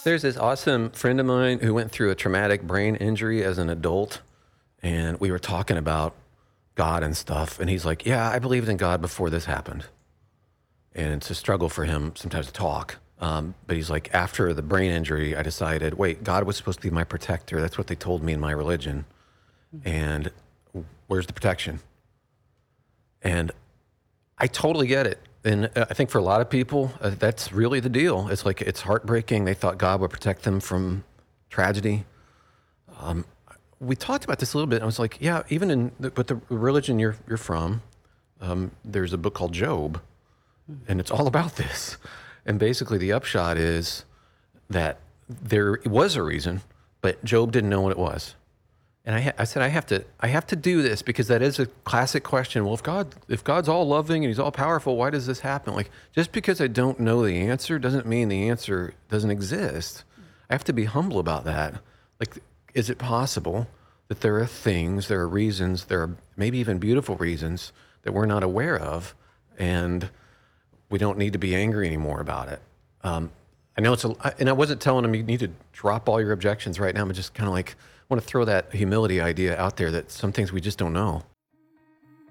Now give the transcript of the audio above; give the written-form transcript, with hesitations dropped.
There's this awesome friend of mine who went through a traumatic brain injury as an adult, and we were talking about God and stuff, and he's like, "Yeah, I believed in God before this happened." And it's a struggle for him sometimes to talk. But he's like, after the brain injury, I decided, wait, God was supposed to be my protector. That's what they told me in my religion. And where's the protection? And I totally get it. And I think for a lot of people, that's really the deal. It's like, it's heartbreaking. They thought God would protect them from tragedy. We talked about this a little bit. I was like, yeah, even but the religion you're from, there's a book called Job, and it's all about this. And basically, the upshot is that there was a reason, but Job didn't know what it was. And I said, I have to do this because that is a classic question. Well, if God's all loving and He's all powerful, why does this happen? Like, just because I don't know the answer doesn't mean the answer doesn't exist. I have to be humble about that. Like, is it possible that there are things, there are reasons, there are maybe even beautiful reasons that we're not aware of, and we don't need to be angry anymore about it? I know and I wasn't telling him you need to drop all your objections right now, but just kind of like want to throw that humility idea out there that some things we just don't know.